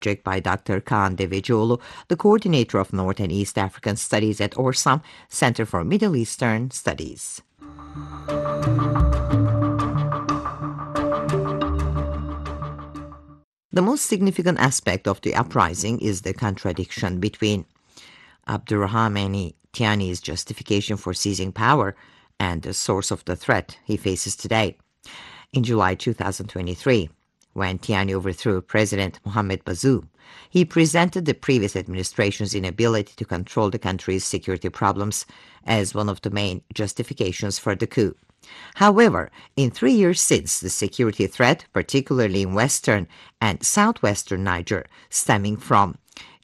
by Dr. Kaan Devecioğlu, the coordinator of North and East African Studies at Orsam Center for Middle Eastern Studies. The most significant aspect of the uprising is the contradiction between Abdurrahmani Tiani's justification for seizing power and the source of the threat he faces today. In July 2023, when Tiani overthrew President Mohamed Bazoum, he presented the previous administration's inability to control the country's security problems as one of the main justifications for the coup. However, in 3 years since, the security threat, particularly in western and southwestern Niger, stemming from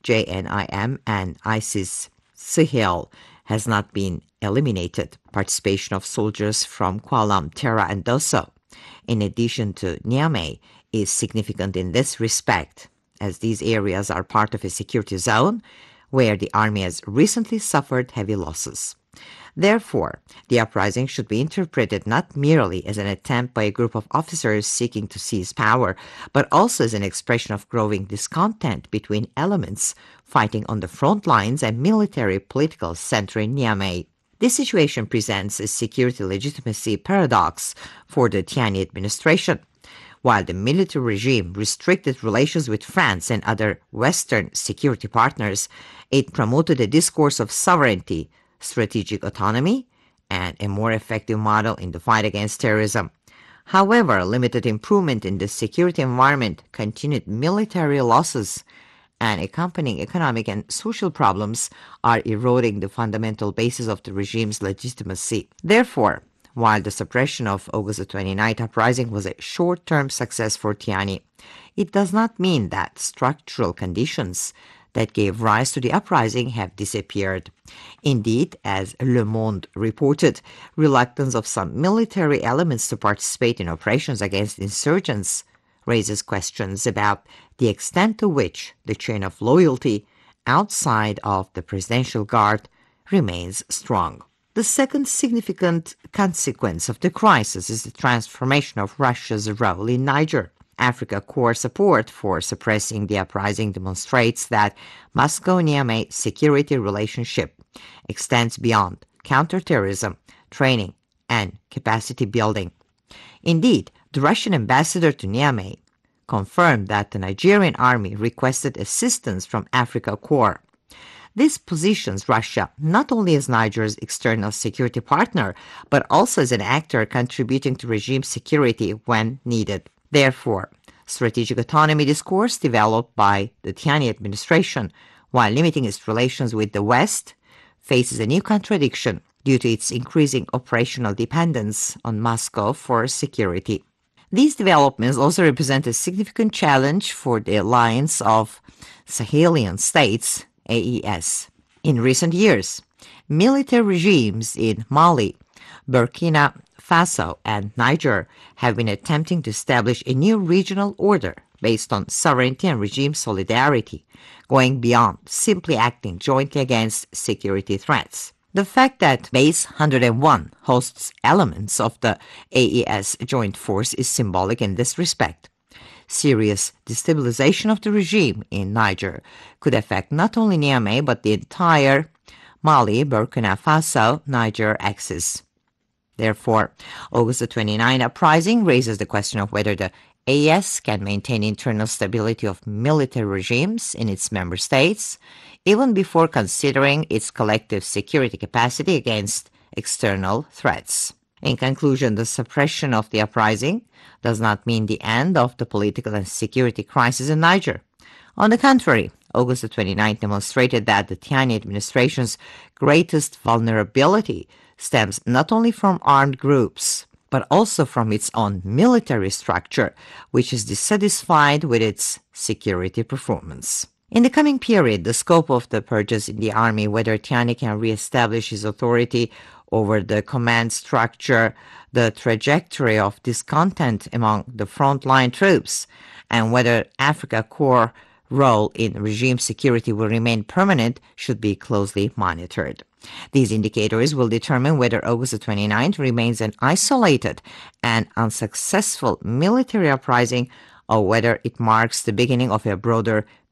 JNIM and ISIS Sahel, has not been eliminated. Participation of soldiers from Kualam, Tera, and Dosso, in addition to Niamey, is significant in this respect, as these areas are part of a security zone where the army has recently suffered heavy losses. Therefore, the uprising should be interpreted not merely as an attempt by a group of officers seeking to seize power, but also as an expression of growing discontent between elements fighting on the front lines and military-political center in Niamey. This situation presents a security legitimacy paradox for the Tiani administration. While the military regime restricted relations with France and other Western security partners, it promoted a discourse of sovereignty, strategic autonomy, and a more effective model in the fight against terrorism. However, limited improvement in the security environment, continued military losses, and accompanying economic and social problems are eroding the fundamental basis of the regime's legitimacy. Therefore, while the suppression of August 29th uprising was a short-term success for Tiani, it does not mean that structural conditions that gave rise to the uprising have disappeared. Indeed, as Le Monde reported, reluctance of some military elements to participate in operations against insurgents raises questions about the extent to which the chain of loyalty outside of the Presidential Guard remains strong. The second significant consequence of the crisis is the transformation of Russia's role in Niger. Africa Corps support for suppressing the uprising demonstrates that Moscow-Niamey security relationship extends beyond counterterrorism, training, and capacity building. Indeed, the Russian ambassador to Niamey confirmed that the Nigerian army requested assistance from Africa Corps. This positions Russia not only as Niger's external security partner, but also as an actor contributing to regime security when needed. Therefore, strategic autonomy discourse developed by the Tiani administration, while limiting its relations with the West, faces a new contradiction due to its increasing operational dependence on Moscow for security. These developments also represent a significant challenge for the alliance of Sahelian states, AES. In recent years, military regimes in Mali, Burkina Faso, and Niger have been attempting to establish a new regional order based on sovereignty and regime solidarity, going beyond simply acting jointly against security threats. The fact that Base 101 hosts elements of the AES joint force is symbolic in this respect. Serious destabilization of the regime in Niger could affect not only Niamey but the entire Mali, Burkina Faso, Niger axis. Therefore, August 29 uprising raises the question of whether the AES can maintain internal stability of military regimes in its member states, even before considering its collective security capacity against external threats. In conclusion, the suppression of the uprising does not mean the end of the political and security crisis in Niger. On the contrary, August 29 demonstrated that the Tiani administration's greatest vulnerability stems not only from armed groups, but also from its own military structure, which is dissatisfied with its security performance. In the coming period, the scope of the purges in the army, whether Tiani can re-establish his authority over the command structure, the trajectory of discontent among the frontline troops, and whether Africa Corps' role in regime security will remain permanent should be closely monitored. These indicators will determine whether August 29th remains an isolated and unsuccessful military uprising or whether it marks the beginning of a broader